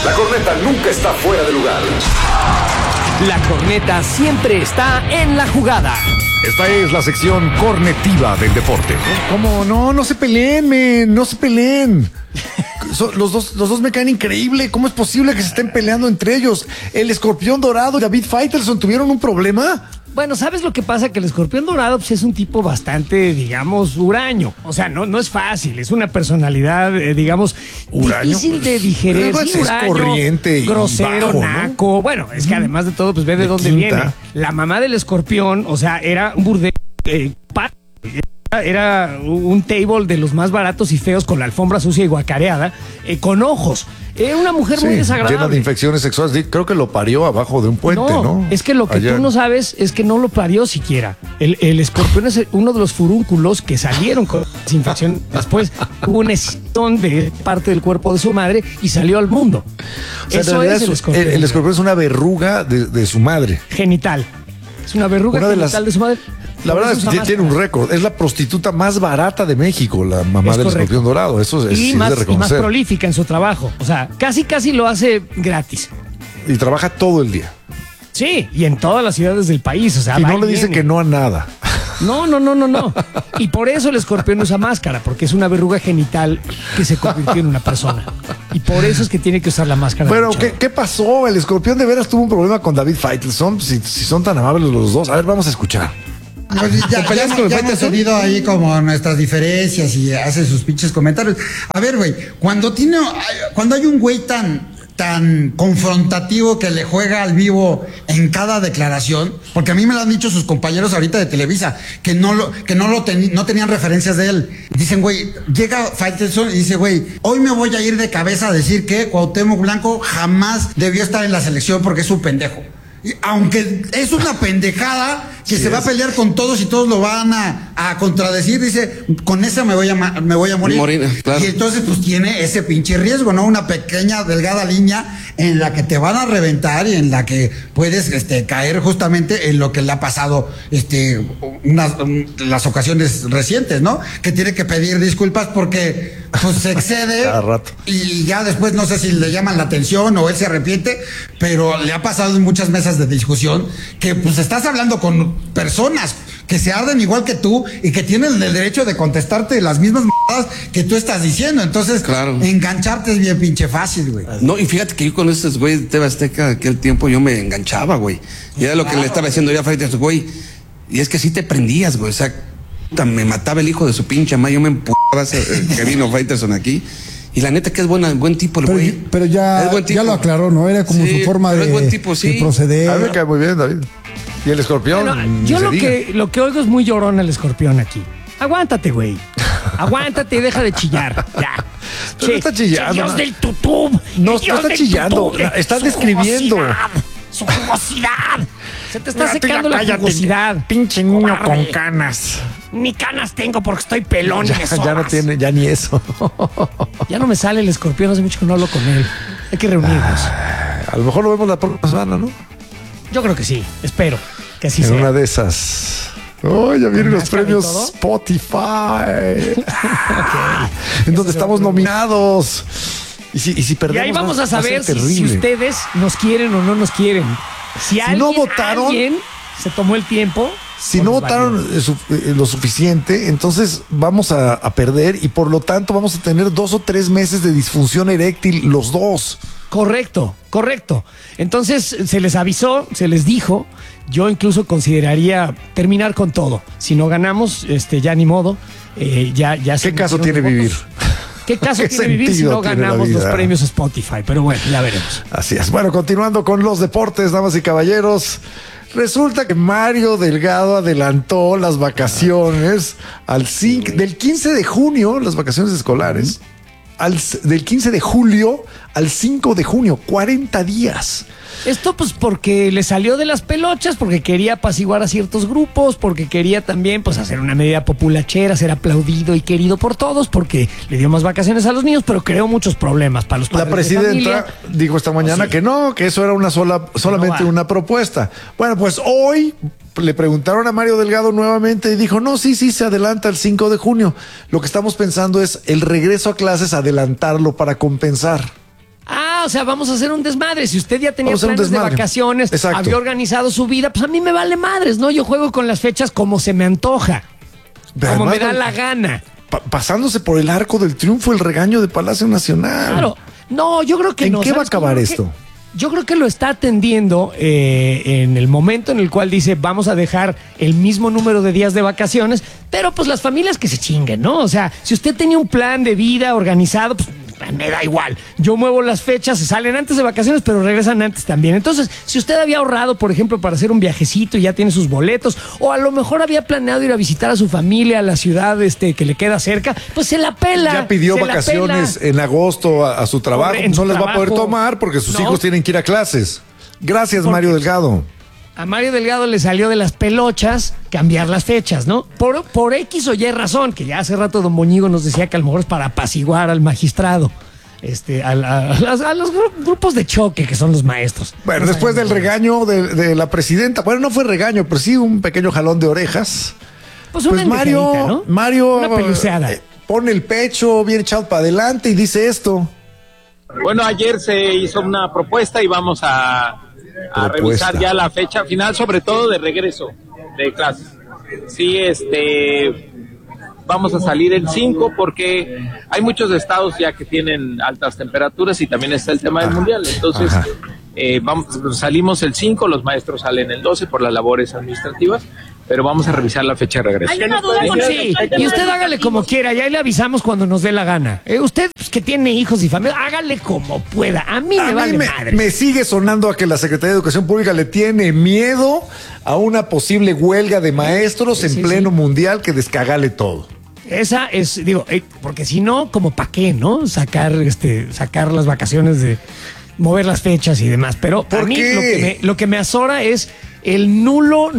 La corneta nunca está fuera de lugar. La corneta siempre está en la jugada. Esta es la sección cornetiva del deporte. ¿Cómo? No se peleen, men, no se peleen. Los dos me caen increíble. ¿Cómo es posible que se estén peleando entre ellos? El Escorpión Dorado y David Faitelson tuvieron un problema. Bueno, ¿sabes lo que pasa? Que el Escorpión Dorado pues, es un tipo bastante, digamos, huraño. O sea, no es fácil. Es una personalidad, digamos, ¿huraño? difícil de digerir. Pues Sí, es huraño, corriente y grosero, bajo, ¿no? naco. Bueno, es que además de todo, pues ve de dónde quinta. viene. La mamá del Escorpión, o sea, era un burdel. Era un table de los más baratos y feos con la alfombra sucia y guacareada, con ojos. Era una mujer muy desagradable. Llena de infecciones sexuales. Sí, creo que lo parió abajo de un puente, ¿no? Es que lo que tú no sabes es que no lo parió siquiera. El escorpión es uno de los furúnculos que salieron con esa infección. Después hubo una escisión de parte del cuerpo de su madre y salió al mundo. O sea, Eso es el escorpión. El escorpión es una verruga de su madre. Genital. Es una verruga genital de su madre. La verdad es que tiene un récord. Es la prostituta más barata de México, la mamá del Escorpión Dorado. Eso es, y sí más, es de reconocer. y más prolífica en su trabajo. O sea, casi lo hace gratis. Y trabaja todo el día. Sí, y en todas las ciudades del país. O sea, y no le dice que no a nada. No. Y por eso el escorpión usa máscara, porque es una verruga genital que se convirtió en una persona. Y por eso es que tiene que usar la máscara. Bueno, ¿qué pasó? El escorpión de veras tuvo un problema con David Faitelson. Si son tan amables los dos. A ver, vamos a escuchar. Ya hemos tenido ahí como nuestras diferencias y hace sus pinches comentarios. A ver, güey, cuando hay un güey tan confrontativo que le juega al vivo en cada declaración, porque a mí me lo han dicho sus compañeros ahorita de Televisa, que no tenían referencias de él. Dicen, güey, llega Faitelson y dice, güey, hoy me voy a ir de cabeza a decir que Cuauhtémoc Blanco jamás debió estar en la selección porque es un pendejo. Aunque es una pendejada que se va a pelear con todos y todos lo van a contradecir, dice, con esa me voy a morir. Claro. Y entonces pues tiene ese pinche riesgo, ¿no? Una pequeña, delgada línea en la que te van a reventar y en la que puedes caer justamente en lo que le ha pasado las ocasiones recientes, ¿no? Que tiene que pedir disculpas porque pues se excede cada rato. Y ya después no sé si le llaman la atención o él se arrepiente, pero le ha pasado en muchas mesas de discusión que pues estás hablando con personas que se arden igual que tú y que tienen el derecho de contestarte las mismas mamadas que tú estás diciendo. Entonces, claro, engancharte es bien pinche fácil, güey. No, y fíjate que yo con estos güeyes de TV Azteca aquel tiempo yo me enganchaba, güey. Y era lo que le estaba diciendo yo a Faitelson, güey. Y es que sí te prendías, güey. O sea, me mataba el hijo de su pinche madre. Yo me empujaba que vino Faitelson aquí. Y la neta que es buen tipo el güey. Pero ya lo aclaró, ¿no? Era como su forma de, buen tipo, sí, de proceder. A mí me cae muy bien, David. Y el escorpión. Bueno, yo lo que oigo es muy llorón el escorpión aquí. Aguántate, güey. Aguántate y deja de chillar. Ya. Pero no está chillando. Dios del tutub. No está chillando. Estás describiendo. Su jugosidad. Se te está secando la jugosidad. Pinche niño con canas. Ni canas tengo porque estoy pelón. Ya no tiene, ya ni eso. Ya no me sale el escorpión, hace mucho que no hablo con él. Hay que reunirnos. A lo mejor lo vemos la próxima semana, ¿no? Yo creo que sí, espero que así en sea. Una de esas. Oh, ya vienen los premios Spotify. En donde estamos nominados. Y si perdemos. Y ahí vamos a saber si terrible. ustedes nos quieren o no nos quieren. Si no votaron, alguien se tomó el tiempo. Si no votaron lo suficiente, entonces vamos a perder y por lo tanto vamos a tener 2 o 3 meses de disfunción eréctil los dos. Correcto. Entonces se les avisó, se les dijo. Yo incluso consideraría terminar con todo. Si no ganamos, ya ni modo. Ya ¿Qué caso tiene vivir? ¿Qué caso tiene vivir si no ganamos los premios Spotify? Pero bueno, ya veremos. Así es. Bueno, continuando con los deportes, damas y caballeros. Resulta que Mario Delgado adelantó las vacaciones del 15 de junio, las vacaciones escolares, del 15 de julio al 5 de junio, 40 días. Esto pues porque le salió de las pelochas, porque quería apaciguar a ciertos grupos, porque quería también pues hacer una medida populachera, ser aplaudido y querido por todos, porque le dio más vacaciones a los niños, pero creó muchos problemas para los padres. La presidenta dijo esta mañana que no, que eso era solamente una propuesta. Bueno, pues hoy le preguntaron a Mario Delgado nuevamente y dijo, no, sí, se adelanta el 5 de junio. Lo que estamos pensando es el regreso a clases, adelantarlo para compensar. Ah, o sea, vamos a hacer un desmadre. Si usted ya tenía Vamos a hacer un planes de desmadre. vacaciones, Exacto. había organizado su vida, pues a mí me vale madres, ¿no? Yo juego con las fechas como se me antoja, Pero como me además, da la gana. pasándose por el arco del triunfo el regaño de Palacio Nacional. Claro. No, yo creo que ¿En no. qué va a ¿Sabes? acabar Yo creo esto? Yo creo que lo está atendiendo en el momento en el cual dice vamos a dejar el mismo número de días de vacaciones, pero pues las familias que se chinguen, ¿no? O sea, si usted tenía un plan de vida organizado, pues me da igual. Yo muevo las fechas, se salen antes de vacaciones, pero regresan antes también. Entonces, si usted había ahorrado, por ejemplo, para hacer un viajecito y ya tiene sus boletos, o a lo mejor había planeado ir a visitar a su familia a la ciudad que le queda cerca, pues se la pela. Ya pidió se la vacaciones pela. en agosto a su trabajo. En No su las va a poder trabajo. tomar porque sus No. hijos tienen que ir a clases. Gracias, ¿Por Mario qué? Delgado. A Mario Delgado le salió de las pelochas cambiar las fechas, ¿no? Por X o Y razón, que ya hace rato don Boñigo nos decía que a lo mejor es para apaciguar al magistrado, a los grupos de choque que son los maestros. Bueno, después del regaño de la presidenta, bueno, no fue regaño, pero sí un pequeño jalón de orejas. Pues una endejadita, ¿no? Mario Una peluceada. pone el pecho bien echado para adelante y dice esto. Bueno, ayer se hizo una propuesta y vamos a revisar ya la fecha final, sobre todo de regreso de clases. Sí, vamos a salir el 5 porque hay muchos estados ya que tienen altas temperaturas y también está el tema del mundial. Entonces, salimos el 5, los maestros salen el 12 por las labores administrativas, pero vamos a revisar la fecha de regreso. Hay una duda, sí, y usted hágale como quiera, ya le avisamos cuando nos dé la gana. Usted pues, que tiene hijos y familia, hágale como pueda. A mí me vale madre. Me sigue sonando a que la Secretaría de Educación Pública le tiene miedo a una posible huelga de maestros en pleno mundial que descagale todo. Esa es, porque si no, como para qué, ¿no? Sacar las vacaciones de mover las fechas y demás. Pero a mí lo que me azora es el nulo,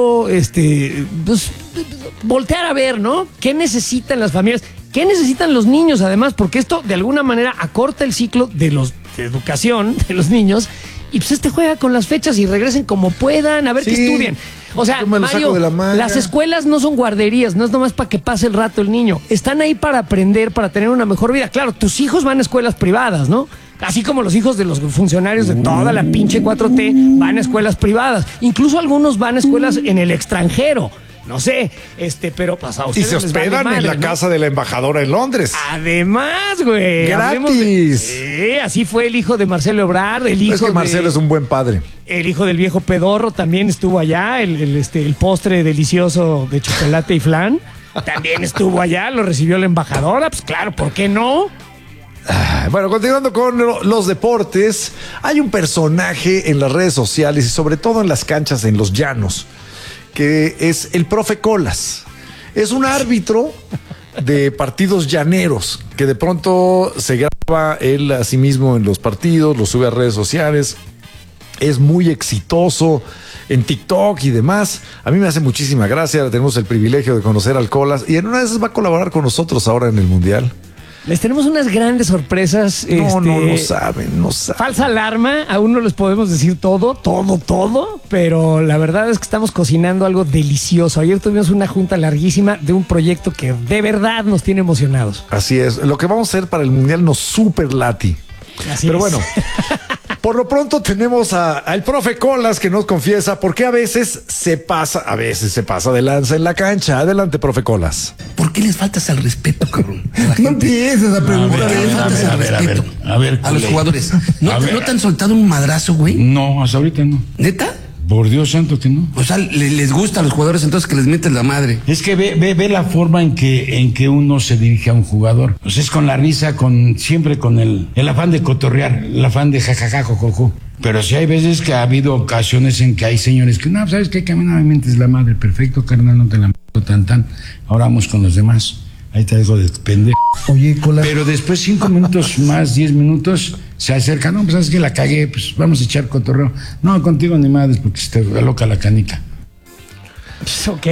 pues, voltear a ver, ¿no? ¿Qué necesitan las familias? ¿Qué necesitan los niños, además? Porque esto, de alguna manera, acorta el ciclo de educación de los niños y pues juega con las fechas y regresen como puedan, a ver qué estudien. O sea, Mario, las escuelas no son guarderías, no es nomás para que pase el rato el niño. Están ahí para aprender, para tener una mejor vida. Claro, tus hijos van a escuelas privadas, ¿no? Así como los hijos de los funcionarios de toda la pinche 4T van a escuelas privadas. Incluso algunos van a escuelas en el extranjero. No sé, pero pues a Y ustedes se hospedan madre, en la casa de la embajadora en Londres. Además, güey. ¡Gratis! Sí, así fue el hijo de Marcelo Ebrard, el hijo Es que Marcelo es un buen padre. El hijo del viejo pedorro también estuvo allá, el postre delicioso de chocolate y flan también estuvo allá, lo recibió la embajadora, pues claro, ¿por qué no? Bueno, continuando con los deportes, hay un personaje en las redes sociales y sobre todo en las canchas, en los llanos, que es el profe Colas. Es un árbitro de partidos llaneros que de pronto se graba él a sí mismo en los partidos, lo sube a redes sociales. Es muy exitoso en TikTok y demás. A mí me hace muchísima gracia. Tenemos el privilegio de conocer al Colas y en una de esas va a colaborar con nosotros ahora en el Mundial. Les tenemos unas grandes sorpresas. No saben. Falsa alarma, aún no les podemos decir todo, pero la verdad es que estamos cocinando algo delicioso. Ayer tuvimos una junta larguísima de un proyecto que de verdad nos tiene emocionados. Así es, lo que vamos a hacer para el Mundial nos super lati. Así pero es. bueno, por lo pronto tenemos al profe Colas que nos confiesa por qué a veces se pasa de lanza en la cancha. Adelante, profe Colas. ¿Por qué les faltas al respeto, cabrón? No empieces a preguntar. ¿Por qué les faltas al respeto? A los jugadores. ¿No te han soltado un madrazo, güey? No, hasta ahorita no. ¿Neta? Por Dios santo que no. O sea, les gusta a los jugadores entonces que les metes la madre. Es que ve la forma en que uno se dirige a un jugador. Pues es con la risa, siempre con el afán de cotorrear, el afán de jajaja, jojojo. Pero sí hay veces que ha habido ocasiones en que hay señores que, no, ¿sabes qué? Que a mí no me mientes la madre. Perfecto, carnal, no te la meto tan. Ahora vamos con los demás. Ahí te dejo de pendejo. Oye, Colas. Pero después 5 minutos más, 10 minutos, se acerca. No, pues sabes que la cagué, pues vamos a echar cotorreo. No, contigo ni madres, porque se te aloca la canica. Pues, ok.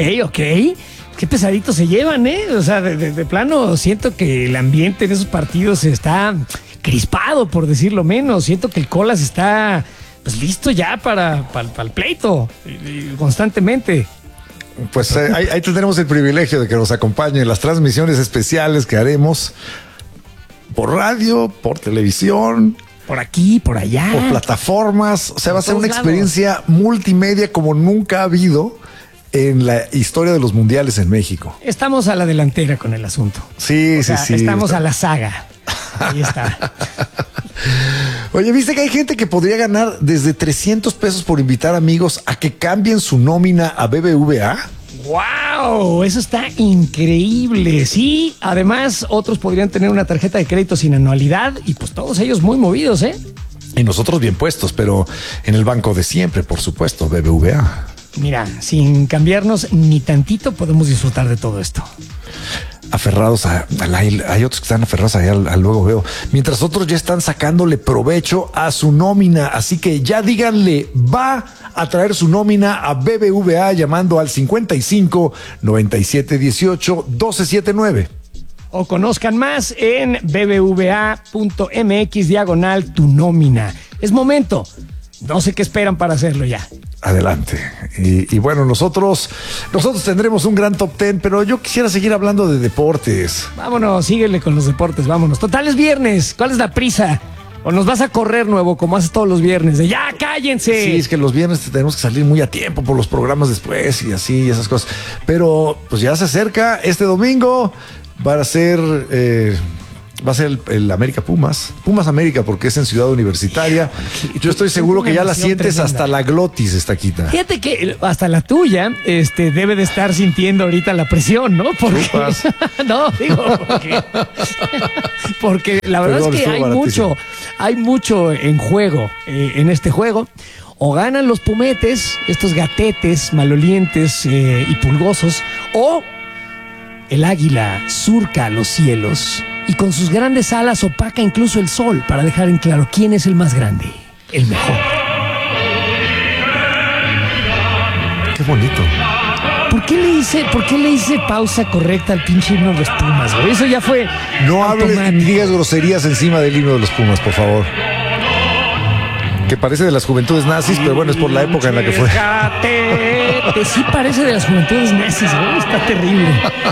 Qué pesaditos se llevan, ¿eh? O sea, de plano, siento que el ambiente en esos partidos está crispado, por decirlo menos. Siento que el Colas está, pues, listo ya para el pleito, constantemente. Pues ahí tendremos el privilegio de que nos acompañe en las transmisiones especiales que haremos por radio, por televisión, por aquí, por allá. Por plataformas. O sea, va a ser una todos experiencia multimedia como nunca ha habido en la historia de los mundiales en México. Estamos a la delantera con el asunto. Sí, O sea, sí. Estamos a la saga. Ahí está. Oye, ¿viste que hay gente que podría ganar desde 300 pesos por invitar amigos a que cambien su nómina a BBVA? ¡Wow! Eso está increíble. Sí, además otros podrían tener una tarjeta de crédito sin anualidad y pues todos ellos muy movidos, ¿eh? Y nosotros bien puestos, pero en el banco de siempre, por supuesto, BBVA. Mira, sin cambiarnos ni tantito podemos disfrutar de todo esto. Aferrados hay otros que están aferrados ahí al luego veo, mientras otros ya están sacándole provecho a su nómina, así que ya díganle, va a traer su nómina a BBVA llamando al 55 97 18 12 79. O conozcan más en bbva.mx/tu nómina. Es momento. No sé qué esperan para hacerlo ya. Adelante. Y bueno, nosotros tendremos un gran top 10, pero yo quisiera seguir hablando de deportes. Vámonos, síguele con los deportes, vámonos. Total, es viernes. ¿Cuál es la prisa? ¿O nos vas a correr nuevo como haces todos los viernes? De ya, cállense. Sí, es que los viernes tenemos que salir muy a tiempo por los programas después y así, y esas cosas. Pero pues ya se acerca este domingo. Va a ser el América Pumas América, porque es en Ciudad Universitaria. Yo estoy seguro que ya la sientes tremenda. Hasta la glotis está quita. Fíjate que hasta la tuya debe de estar sintiendo ahorita la presión, ¿no? Porque no, digo, porque la verdad es que hay mucho en juego en este juego. O ganan los pumetes, estos gatetes malolientes y pulgosos, o el águila surca los cielos y con sus grandes alas opaca incluso el sol para dejar en claro quién es el más grande, el mejor. Qué bonito. ¿Por qué le hice pausa correcta al pinche himno de los Pumas, güey? Eso ya fue. No hables ni digas groserías encima del himno de los Pumas, por favor. Que parece de las juventudes nazis, pero bueno, es por la época en la que fue. Sí parece de las juventudes nazis, güey. Está terrible.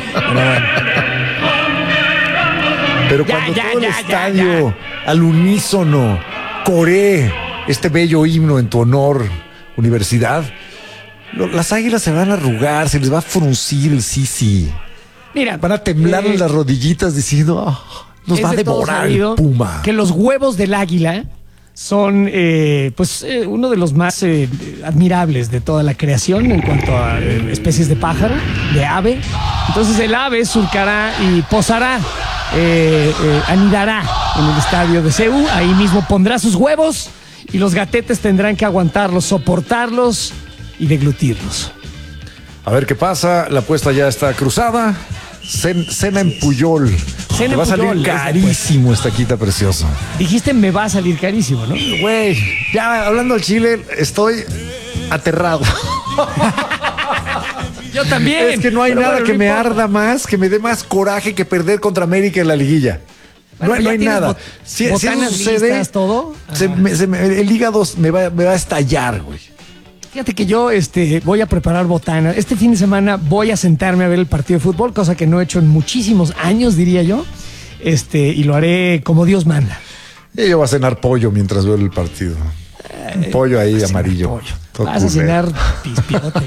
Pero cuando todo el estadio al unísono coree este bello himno en tu honor, universidad, las águilas se van a arrugar, se les va a fruncir el sisi. Mira, van a temblar en las rodillitas diciendo, nos va a devorar el puma. Que los huevos del águila son uno de los más admirables de toda la creación en cuanto a especies de pájaro, de ave. Entonces el ave surcará y posará, anidará en el estadio de CEU. Ahí mismo pondrá sus huevos y los gatetes tendrán que aguantarlos, soportarlos y deglutirlos. A ver qué pasa. La apuesta ya está cruzada. Cena en Puyol. Te va a salir carísimo esta quita preciosa. Dijiste me va a salir carísimo, ¿no? Güey, ya hablando al chile, estoy aterrado. Yo también. Es que no hay nada que me arda más, que me dé más coraje que perder contra América en la liguilla. Bueno, no hay nada. Si eso sucede, todo. El hígado me va a estallar, güey. Fíjate que yo voy a preparar botana. Este fin de semana voy a sentarme a ver el partido de fútbol, cosa que no he hecho en muchísimos años, diría yo. Y lo haré como Dios manda. Y yo voy a cenar pollo mientras veo el partido. Un pollo ahí amarillo. Vas a cenar pispiote.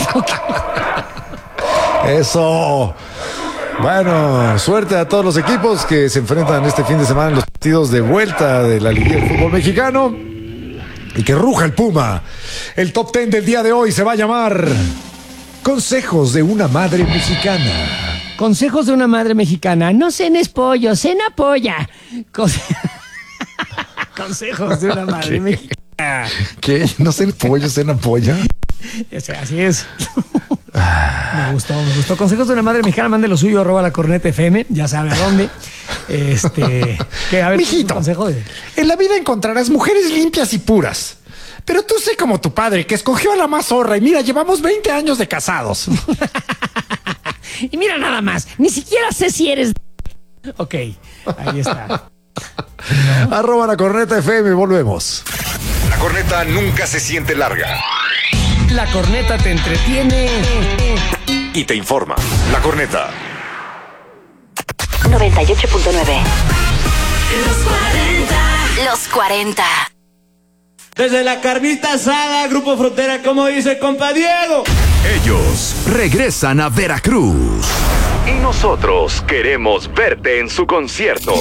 Eso. Bueno, suerte a todos los equipos que se enfrentan este fin de semana en los partidos de vuelta de la Liga del Fútbol Mexicano. Y que ruja el Puma. El top 10 del día de hoy se va a llamar Consejos de una madre mexicana. Consejos de una madre mexicana. No cenes pollo, cena polla. Consejos de una madre mexicana. ¿Qué? ¿No cenes pollo, cena polla? Así es. Me gustó. Consejos de una madre mexicana, mande lo suyo, @lacorneta.fm, ya sabe a dónde. A ver, mijito, consejo en la vida encontrarás mujeres limpias y puras. Pero tú sé como tu padre, que escogió a la más zorra. Y mira, llevamos 20 años de casados. Y mira nada más, ni siquiera sé si eres... Ok, ahí está. @lacorneta.fm, volvemos. La corneta nunca se siente larga. La corneta te entretiene y te informa. La corneta 98.9. Los 40. Los 40. Desde la carnita asada, Grupo Frontera, como dice compa Diego. Ellos regresan a Veracruz. Y nosotros queremos verte en su concierto.